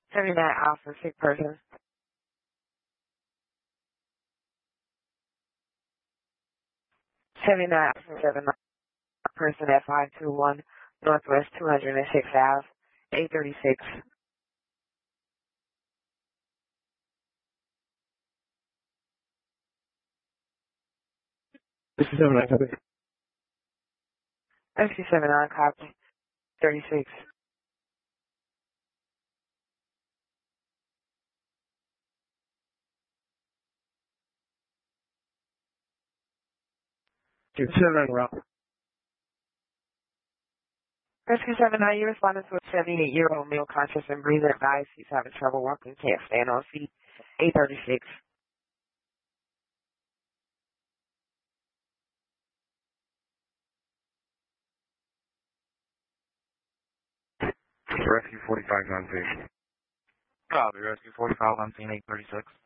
79 Alpha, sick person. 79 Alpha, 7 person at 521 Northwest 206 Ave, 836. This is 79 copy. FC79 copy, 36. Dude, 79 route. Rescue 79, you responded to a 78-year-old male conscious and breathing advised he's having trouble walking, can't stand on feet, 836. Rescue 45 on scene. Copy, Rescue 45 on scene 836.